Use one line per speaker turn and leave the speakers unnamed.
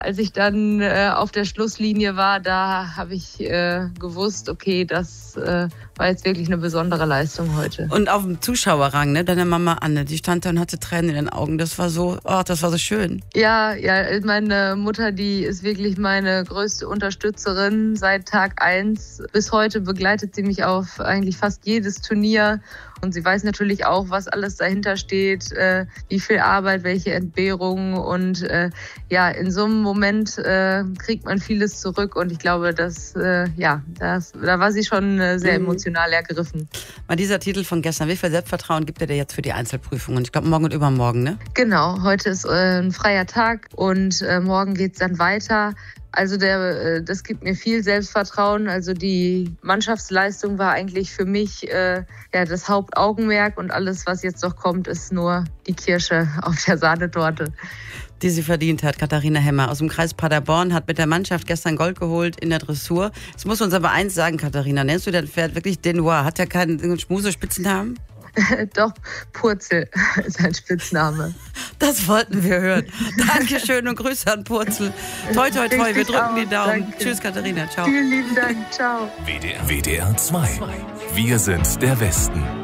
Als ich dann auf der Schlusslinie war, da habe ich gewusst, okay, das war jetzt wirklich eine besondere Leistung heute.
Und auf dem Zuschauerrang, ne, deine Mama Anne, die stand da und hatte Tränen in den Augen. Das war so schön.
Ja, meine Mutter, die ist wirklich meine größte Unterstützerin seit Tag 1. Bis heute begleitet sie mich auf eigentlich fast jedes Turnier. Und sie weiß natürlich auch, was alles dahinter steht, wie viel Arbeit, welche Entbehrungen. Und in so einem Moment kriegt man vieles zurück. Und ich glaube, da war sie schon sehr emotional ergriffen.
Mal dieser Titel von gestern, wie viel Selbstvertrauen gibt er dir jetzt für die Einzelprüfungen? Ich glaube, morgen und übermorgen, ne?
Genau, heute ist ein freier Tag und morgen geht's dann weiter. Also das gibt mir viel Selbstvertrauen. Also die Mannschaftsleistung war eigentlich für mich das Hauptaugenmerk und alles, was jetzt noch kommt, ist nur die Kirsche auf der Sahnetorte.
Die sie verdient hat, Katharina Hemmer aus dem Kreis Paderborn, hat mit der Mannschaft gestern Gold geholt in der Dressur. Jetzt muss uns aber eins sagen, Katharina, nennst du dein Pferd wirklich Denoir? Hat er keinen Schmusespitznamen?
Doch, Purzel ist ein Spitzname.
Das wollten wir hören. Dankeschön und Grüße an Purzel. Toi, toi, toi, wir drücken die Daumen. Danke. Tschüss, Katharina, ciao.
Vielen lieben Dank, ciao.
WDR 2. Wir sind der Westen.